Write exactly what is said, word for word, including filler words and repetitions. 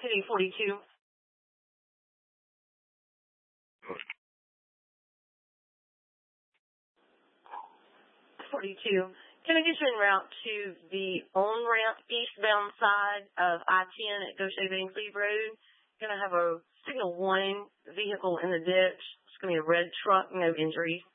City forty-two. forty-two. Can I get you en route to the on-ramp eastbound side of I ten at Goshen Bankley Road? Going to have a signal one vehicle in the ditch. It's going to be a red truck, no injuries.